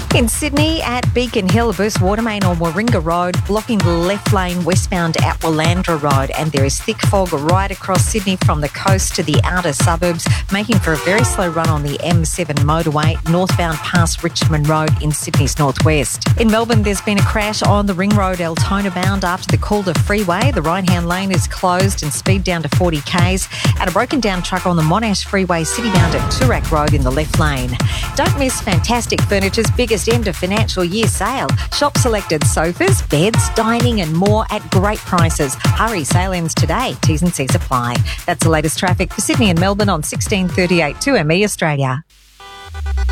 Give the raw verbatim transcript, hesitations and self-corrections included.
In Sydney, at Beacon Hill, a burst water main on Warringah Road, blocking the left lane westbound at Willandra Road, and there is thick fog right across Sydney from the coast to the outer suburbs, making for a very slow run on the M seven motorway, northbound past Richmond Road in Sydney's northwest. In Melbourne, there's been a crash on the Ring Road Altona bound after the Calder Freeway. The right-hand lane is closed and speed down to forty kays, and a broken down truck on the Monash Freeway city bound at Toorak Road in the left lane. Don't miss Fantastic Furniture's biggest end of financial year sale. Shop selected sofas, beds, dining and more at great prices. Hurry, sale ends today. T's and C's apply. That's the latest traffic for Sydney and Melbourne on sixteen thirty-eight two M E Australia.